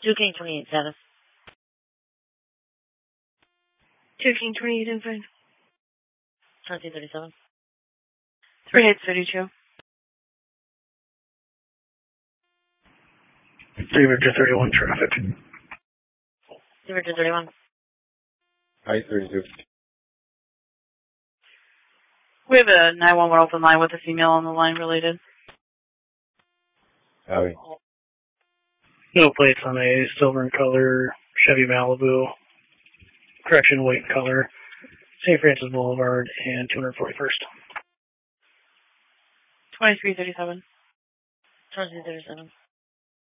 2 King 28 status. 2 King 28 inside. Chauncey 37. 3 hits 32. 3 Victor 31 traffic. 2 Victor 31. Hi, 32. We have a 911 open line with a female on the line related. Howdy. No plates on a silver in color Chevy Malibu. Correction, white in color. St. Francis Boulevard and 241st. 2337. Chauncey 37.